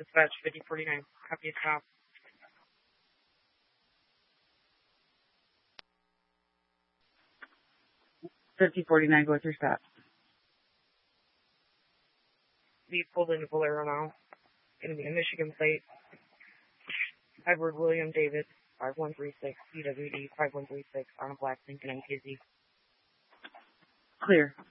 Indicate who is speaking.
Speaker 1: Dispatch 5049. Copy a stop. 5049, go with your stop. Be pulled into Valero now. Going to be a Michigan plate. Edward William David, 5136, CWD 5136, on a black Lincoln MKZ. Clear.